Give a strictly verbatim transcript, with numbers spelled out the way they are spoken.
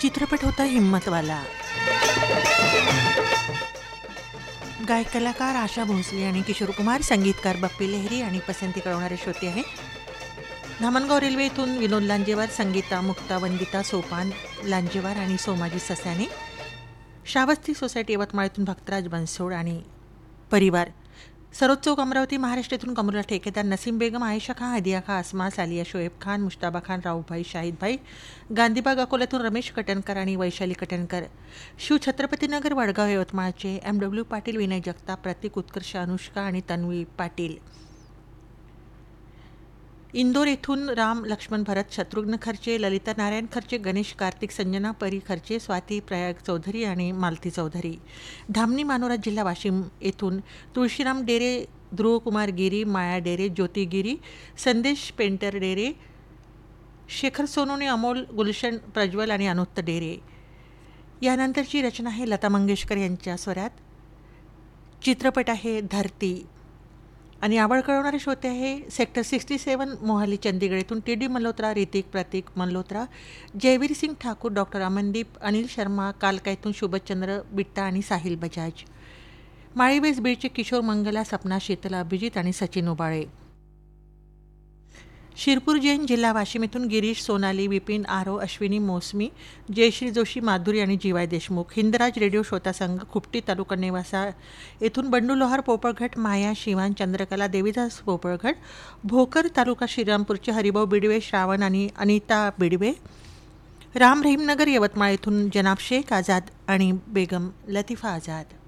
चित्रपट होता हिम्मतवाला. गायक कलाकार आशा भोसले आणि किशोर कुमार, संगीतकार बप्पी लेहरी आणि पसंती कळवणारे श्रोते आहे. धामणगाव रेल्वे इथून विनोद लांजेवार, संगीता मुक्ता, वंदिता सोपान लांजेवार आणि सोमाजी सस्याने, श्रावस्ती सोसायटी यवतमाळ इथून भक्तराज बनसोड आणि परिवार, सरोज चौक अमरावती महाराष्ट्र इथून कमरुला ठेकेदार, नसीम बेगम, आयशा खान, हदिया खान, अस्मा, सालिया, शोएब खान, मुश्ताबा खान, राऊभाई, शाहिदभाई, गांधीबाग अकोल्यातून रमेश कटणकर आणि वैशाली कटणकर, शिव छत्रपतीनगर वडगाव यवतमाळचे एम डब्ल्यू पाटील, विनय जगताप, प्रतीक उत्कर्ष, अनुष्का आणि तन्वी पाटील. इंदोर येथून राम लक्ष्मण भरत, शत्रुघ्न खर्चे, ललिता नारायण खर्चे, गणेश कार्तिक, संजना परी खर्चे, स्वाती प्रयाग चौधरी आणि मालती चौधरी. धामणी मानोरा जिल्हा वाशिम येथून तुळशीराम डेरे, ध्रुवकुमार गिरी, माया डेरे, ज्योती गिरी, संदेश पेंटर डेरे, शेखर सोनोने, अमोल, गुलशन, प्रज्वल आणि अनुत्त डेरे. यानंतरची रचना आहे लता मंगेशकर यांच्या स्वरात. चित्रपट आहे धरती आणि आवड कळवणारे श्रोते आहे सेक्टर सिक्स्टी सेवन मोहाली चंदीगड येथून टी डी मल्होत्रा, ऋतिक, प्रतीक मल्होत्रा, जयवीर सिंग ठाकूर, डॉक्टर अमनदीप, अनिल शर्मा, कालका येथून शुभचंद्र बिट्टा आणि साहिल बजाज. माळीवेस बीडचे किशोर मंगला, सपना, शीतला, अभिजित आणि सचिन उबाळे. शिरपूर जैन जिल्हा वाशिम येथून गिरीश, सोनाली, विपिन, आरो, अश्विनी, मोसमी, जयश्री जोशी, माधुरी आणि जीवाय देशमुख. हिंदराज रेडिओ श्रोता संघ खुपटी तालुका नेवासा येथून बंडू लोहार, पोपळघट, माया, शिवान, चंद्रकला, देवीदास पोपळघट. भोकर तालुका श्रीरामपूरचे हरिभाऊ बिडवे, श्रावण आणि अनिता बिडवे. राम रहीमनगर यवतमाळ येथून जनाब शेख आझाद आणि बेगम लतिफा आझाद.